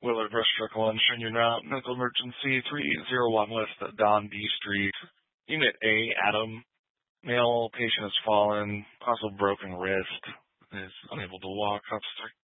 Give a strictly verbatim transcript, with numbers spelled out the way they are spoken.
Willard Brush Truck one, Union Route, medical emergency three oh one West Don B Street. Unit A, Adam. Male patient has fallen, possible broken wrist, is unable to walk. Officer